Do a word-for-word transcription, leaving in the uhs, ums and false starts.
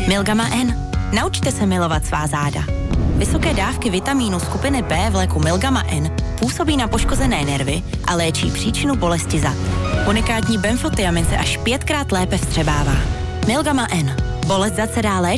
Milgama N. Naučte se milovat svá záda. Vysoké dávky vitamínu skupiny B v léku Milgama N působí na poškozené nervy a léčí příčinu bolesti zad. Unikátní benfotiamin se až pětkrát lépe vstřebává. Milgama N. Bolest zad se dá léčit